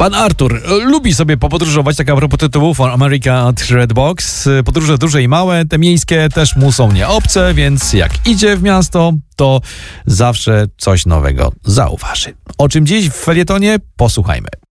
Pan Artur lubi sobie popodróżować, tak a propos tytułów For America at Redbox. Podróże duże i małe, te miejskie też mu są nie obce, więc jak idzie w miasto, to zawsze coś nowego zauważy. O czym dziś w felietonie? Posłuchajmy.